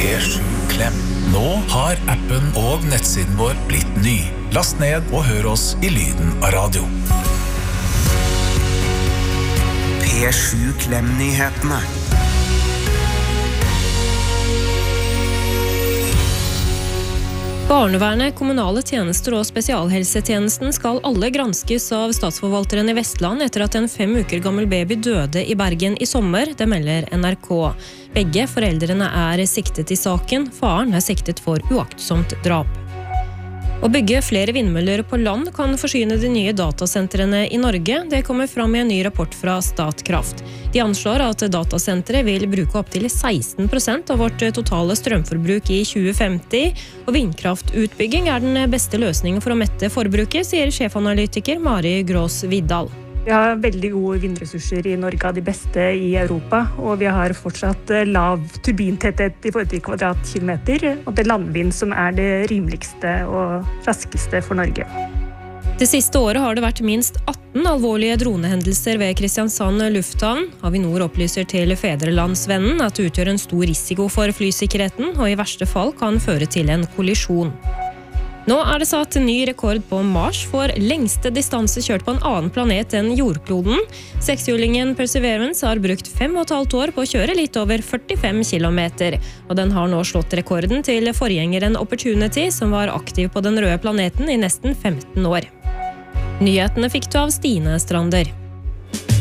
P7 Klem. Nå har appen og nettsiden vår blitt ny. Last ned og hør oss i lyden av radio. P7 Klem-nyhetene. Barnevernet, kommunale tjenester og spesialhelsetjenesten skal alle granskes av statsforvalteren i Vestland etter at en 5 uker gammel baby døde i Bergen i sommer, det melder NRK. Begge foreldrene er siktet i saken, faren er siktet for uaktsomt drap. Å bygge flere vindmøller på land kan forsyne de nye datasentrene i Norge. Det kommer fram i en ny rapport fra Statkraft. De anslår at datasenteret vil bruke opp til 16% av vårt totale strømforbruk i 2050, og vindkraftutbygging er den beste løsningen for å mette forbruket, sier sjefanalytiker Mari Grås Vidal. Vi har veldig gode vindressurser i Norge, av de beste i Europa, og vi har fortsatt lav turbintetthet i forhold til kvadratkilometer, og det er landvind som er det rimeligste og raskeste for Norge. Det siste året har det vært minst 18 alvorlige dronehendelser ved Kristiansand lufthavn. Avinor opplyser til Fedrelandsvennen at det utgjør en stor risiko for flysikkerheten, og i verste fall kan føre til en kollisjon. Nå er det satt ny rekord på Mars for lengste distanse kjørt på en annen planet enn jordkloden. Sekshjulingen Perseverance har brukt 5,5 år på å kjøre litt over 45 kilometer, og den har nå slått rekorden til forgjengeren Opportunity, som var aktiv på den røde planeten i nesten 15 år. Nyhetene fikk du av Stine Strander.